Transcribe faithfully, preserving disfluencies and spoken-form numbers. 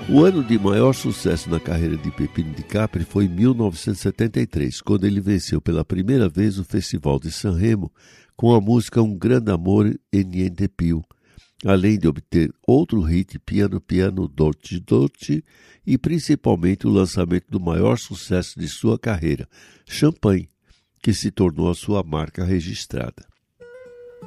O ano de maior sucesso na carreira de Pepino de Capri foi em mil novecentos e setenta e três, quando ele venceu pela primeira vez o Festival de San Remo com a música Um Grande Amor e Niente Più, além de obter outro hit, Piano Piano Dolce Dolce, e principalmente o lançamento do maior sucesso de sua carreira, Champagne, que se tornou a sua marca registrada.